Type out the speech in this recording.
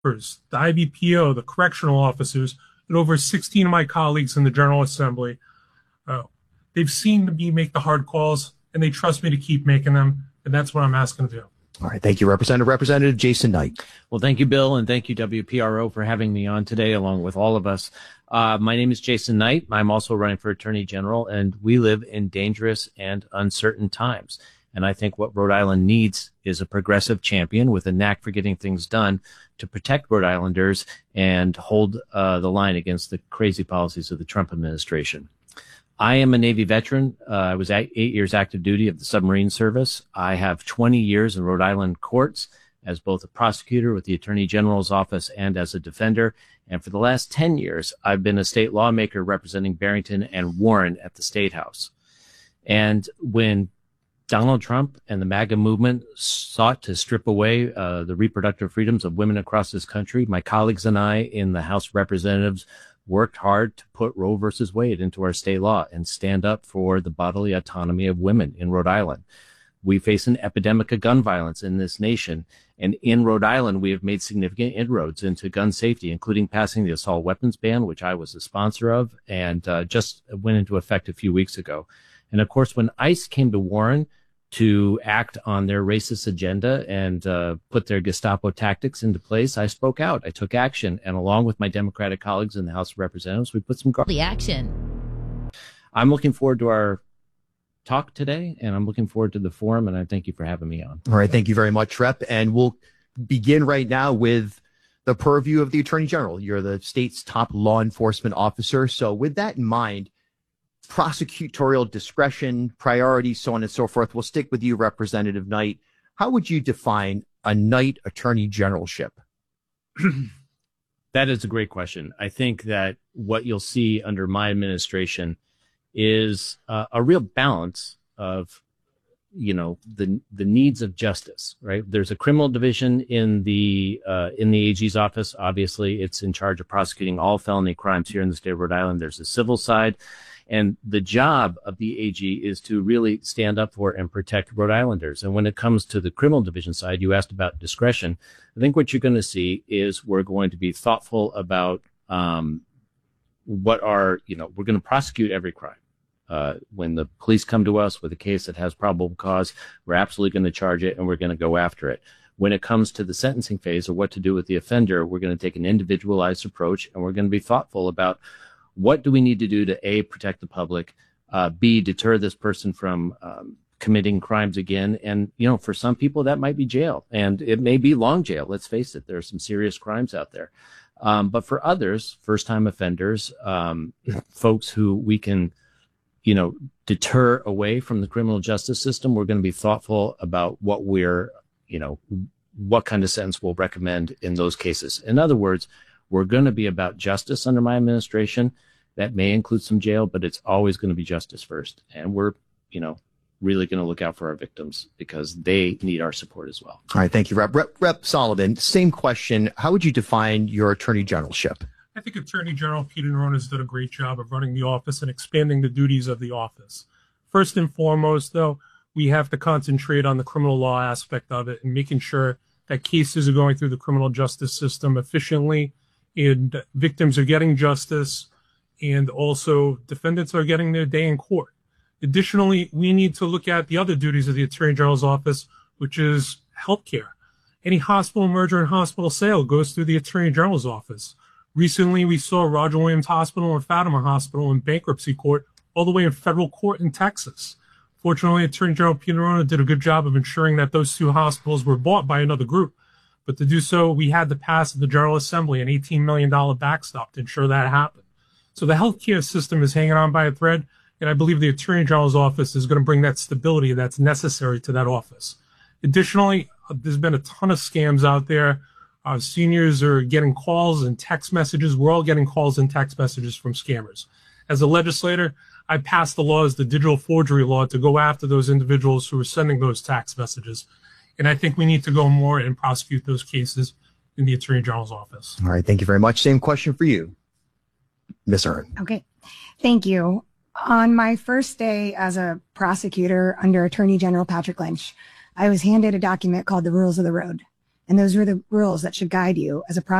the IBPO, the correctional officers, and over 16 of my colleagues in the General Assembly. They've seen me make the hard calls, and they trust me to keep making them, and that's what I'm asking to do. All right. Thank you, Representative Jason Knight. Well, thank you, Bill, and thank you, WPRO, for having me on today, along with all of us. My name is Jason Knight. I'm also running for Attorney General, and we live in dangerous and uncertain times. And I think what Rhode Island needs is a progressive champion with a knack for getting things done to protect Rhode Islanders and hold the line against the crazy policies of the Trump administration. I am a Navy veteran. I was 8 years active duty of the submarine service. I have 20 years in Rhode Island courts as both a prosecutor with the Attorney General's office and as a defender. And for the last 10 years, I've been a state lawmaker representing Barrington and Warren at the State House. And when Donald Trump and the MAGA movement sought to strip away the reproductive freedoms of women across this country, my colleagues and I in the House of Representatives worked hard to put Roe versus Wade into our state law and stand up for the bodily autonomy of women in Rhode Island. We face an epidemic of gun violence in this nation. And in Rhode Island, we have made significant inroads into gun safety, including passing the assault weapons ban, which I was a sponsor of, and just went into effect a few weeks ago. And of course, when ICE came to Warren to act on their racist agenda and put their Gestapo tactics into place, I spoke out. I took action. And along with my Democratic colleagues in the House of Representatives, we put some action. I'm looking forward to our talk today, and I'm looking forward to the forum, and I thank you for having me on. All right. Thank you very much, Rep. And we'll begin right now with the purview of the Attorney General. You're the state's top law enforcement officer. So with that in mind, prosecutorial discretion, priorities, so on and so forth. We'll stick with you, Representative Knight. How would you define a Knight Attorney Generalship? That is a great question. I think that what you'll see under my administration is a real balance of, the needs of justice, right? There's a criminal division in the AG's office. Obviously, it's in charge of prosecuting all felony crimes here in the state of Rhode Island. There's a civil side. And the job of the AG is to really stand up for and protect Rhode Islanders. And when it comes to the criminal division side, you asked about discretion. I think what you're going to see is we're going to be thoughtful about we're going to prosecute every crime. When the police come to us with a case that has probable cause, we're absolutely going to charge it and we're going to go after it. When it comes to the sentencing phase or what to do with the offender, we're going to take an individualized approach and we're going to be thoughtful about what do we need to do to A, protect the public, B, deter this person from committing crimes again. And, for some people that might be jail, and it may be long jail. Let's face it, there are some serious crimes out there. But for others, first-time offenders, folks who we can, deter away from the criminal justice system, we're going to be thoughtful about what what kind of sentence we'll recommend in those cases. In other words, we're going to be about justice under my administration. That may include some jail, but it's always going to be justice first. And we're, really going to look out for our victims because they need our support as well. All right. Thank you, Rep Sullivan. Same question. How would you define your Attorney Generalship? I think Attorney General Peter Neron has done a great job of running the office and expanding the duties of the office. First and foremost, though, we have to concentrate on the criminal law aspect of it and making sure that cases are going through the criminal justice system efficiently and victims are getting justice and also defendants are getting their day in court. Additionally, we need to look at the other duties of the Attorney General's office, which is healthcare. Any hospital merger and hospital sale goes through the Attorney General's office. Recently, we saw Roger Williams Hospital and Fatima Hospital in bankruptcy court, all the way in federal court in Texas. Fortunately, Attorney General Peter Neron did a good job of ensuring that those two hospitals were bought by another group. But to do so, we had to pass the General Assembly an $18 million backstop to ensure that happened. So the healthcare system is hanging on by a thread, and I believe the Attorney General's office is going to bring that stability that's necessary to that office. Additionally, there's been a ton of scams out there. Seniors are getting calls and text messages. We're all getting calls and text messages from scammers. As a legislator, I passed the laws, the digital forgery law, to go after those individuals who are sending those text messages. And I think we need to go more and prosecute those cases in the Attorney General's office. All right. Thank you very much. Same question for you, Ms. Earn. Okay. Thank you. On my first day as a prosecutor under Attorney General Patrick Lynch, I was handed a document called the Rules of the Road. And those are the rules that should guide you as a prosecutor.